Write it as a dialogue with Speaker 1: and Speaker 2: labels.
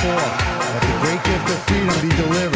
Speaker 1: forth. Let the great gift of freedom be delivered.